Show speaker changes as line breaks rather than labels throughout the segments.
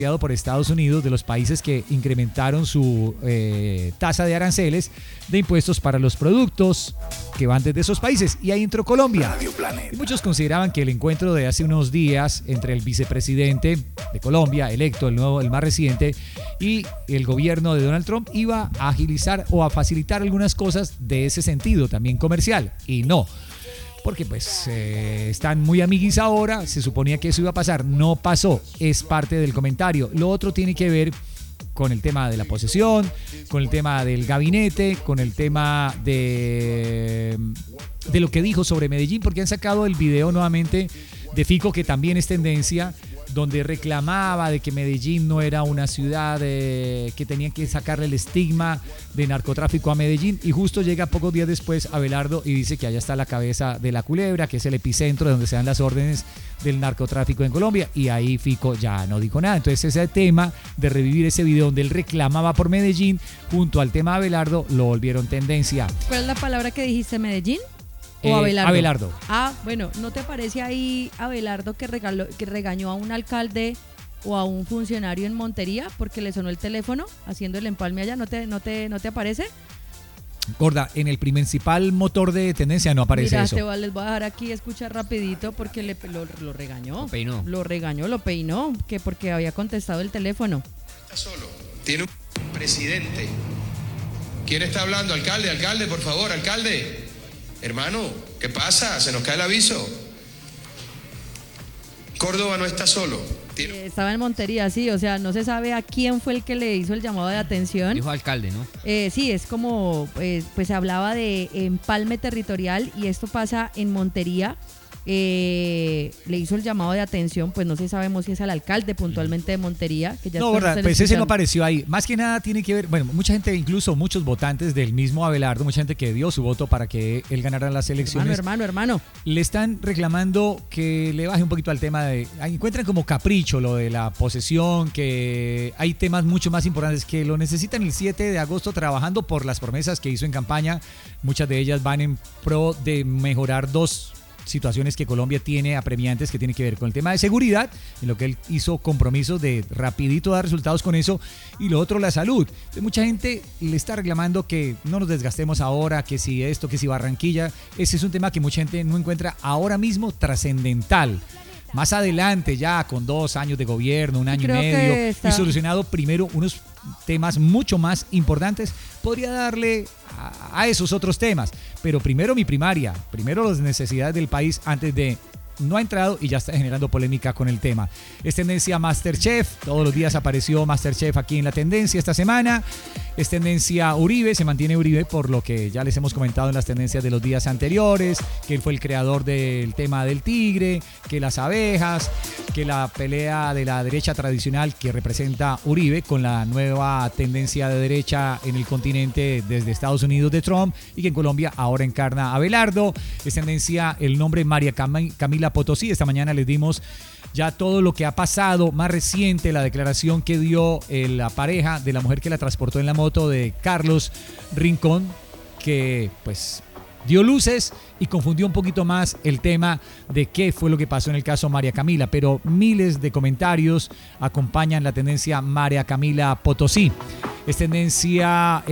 por Estados Unidos, de los países que incrementaron su tasa de aranceles de impuestos para los productos que van desde esos países. Y ahí entró Colombia. Y muchos consideraban que el encuentro de hace unos días entre el vicepresidente de Colombia, electo, el más reciente, y el gobierno de Donald Trump iba a agilizar o a facilitar algunas cosas de ese sentido, también comercial. Y no. Porque pues están muy amiguis ahora, se suponía que eso iba a pasar, no pasó, es parte del comentario. Lo otro tiene que ver con el tema de la posesión, con el tema del gabinete, con el tema de lo que dijo sobre Medellín, porque han sacado el video nuevamente de Fico, que también es tendencia, donde reclamaba de que Medellín no era una ciudad que tenían que sacarle el estigma de narcotráfico a Medellín, y justo llega pocos días después Abelardo y dice que allá está la cabeza de la culebra, que es el epicentro de donde se dan las órdenes del narcotráfico en Colombia, y ahí Fico ya no dijo nada. Entonces ese tema de revivir ese video donde él reclamaba por Medellín junto al tema de Abelardo lo volvieron tendencia.
¿Cuál es la palabra que dijiste, Medellín? ¿O Abelardo?
Abelardo.
Ah, bueno, ¿no te parece ahí Abelardo que regañó a un alcalde o a un funcionario en Montería porque le sonó el teléfono haciendo el empalme allá? ¿No te aparece?
Gorda, en el principal motor de tendencia no aparece eso.
Mira, les voy a dejar aquí escuchar rapidito porque lo regañó. Lo peinó, que porque había contestado el teléfono.
Está solo, tiene un presidente. ¿Quién está hablando? Alcalde, por favor, alcalde. Hermano, ¿qué pasa? Se nos cae el aviso. Córdoba no está solo.
Estaba en Montería, sí, o sea, no se sabe a quién fue el que le hizo el llamado de atención.
Dijo alcalde, ¿no?
Sí, es como, pues se hablaba de empalme territorial y esto pasa en Montería. Le hizo el llamado de atención, pues no se sabemos si es al alcalde puntualmente de Montería, que ya
no, verdad, pues ese no apareció ahí. Más que nada tiene que ver, bueno, mucha gente, incluso muchos votantes del mismo Abelardo, mucha gente que dio su voto para que él ganara las elecciones.
Hermano.
Le están reclamando que le baje un poquito al tema de, encuentran como capricho lo de la posesión, que hay temas mucho más importantes que lo necesitan el 7 de agosto trabajando por las promesas que hizo en campaña. Muchas de ellas van en pro de mejorar dos situaciones que Colombia tiene apremiantes, que tiene que ver con el tema de seguridad, en lo que él hizo compromisos de rapidito dar resultados con eso, y lo otro, la salud. Entonces, mucha gente le está reclamando que no nos desgastemos ahora, que si esto, que si Barranquilla. Ese es un tema que mucha gente no encuentra ahora mismo trascendental. Más adelante, ya con 2 años de gobierno, 1 año y medio, y solucionado primero unos temas mucho más importantes, podría darle a esos otros temas. Pero primero mi primaria, primero las necesidades del país antes de... No ha entrado y ya está generando polémica con el tema. Es tendencia Masterchef, todos los días apareció Masterchef aquí en la tendencia esta semana. Es tendencia Uribe, se mantiene Uribe por lo que ya les hemos comentado en las tendencias de los días anteriores, que él fue el creador del tema del tigre, que las abejas, que la pelea de la derecha tradicional que representa Uribe con la nueva tendencia de derecha en el continente desde Estados Unidos de Trump, y que en Colombia ahora encarna Abelardo. Es tendencia el nombre María Camila Potosí. Esta mañana les dimos ya todo lo que ha pasado, más reciente, la declaración que dio la pareja de la mujer que la transportó en la moto de Carlos Rincón, que pues dio luces y confundió un poquito más el tema de qué fue lo que pasó en el caso María Camila, pero miles de comentarios acompañan la tendencia María Camila Potosí. Es tendencia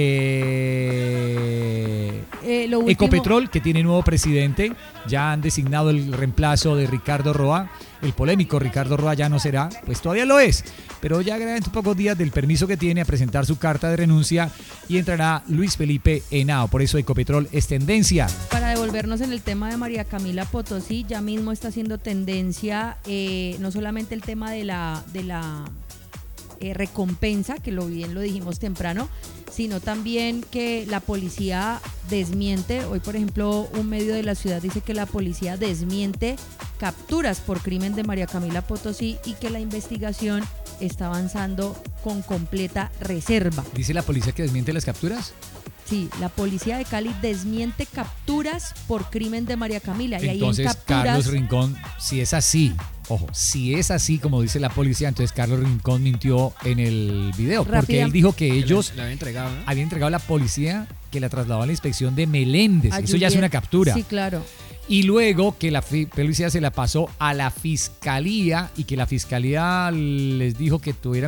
Ecopetrol, que tiene nuevo presidente. Ya han designado el reemplazo de Ricardo Roa. El polémico Ricardo Roa ya no será, pues todavía lo es, pero ya en pocos días del permiso que tiene a presentar su carta de renuncia, y entrará Luis Felipe Henao. Por eso Ecopetrol es tendencia.
Para devolvernos en el tema de María Camila Potosí, ya mismo está siendo tendencia no solamente el tema de la recompensa, que bien lo dijimos temprano, sino también que la policía desmiente. Hoy, por ejemplo, un medio de la ciudad dice que la policía desmiente capturas por crimen de María Camila Potosí y que la investigación está avanzando con completa reserva.
¿Dice la policía que desmiente las capturas?
Sí, la policía de Cali desmiente capturas por crimen de María Camila.
Entonces,
y ahí en capturas,
Carlos Rincón, si es así, ojo, si es así como dice la policía, entonces Carlos Rincón mintió en el video, porque él dijo que ellos habían entregado a la policía que la trasladó a la inspección de Meléndez. Eso ya es una captura.
Sí, claro.
y luego que la policía se la pasó a la fiscalía y que la fiscalía les dijo que tuvieran